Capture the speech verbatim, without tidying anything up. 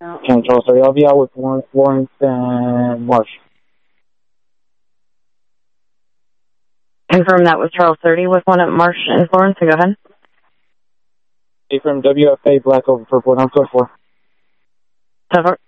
County Charles thirty. I'll be out with Lawrence and Marsh. Confirm that with Charles thirty with one at Marsh and Florence. So go ahead. A from W F A, Black over Purple, and I'm code four. So far.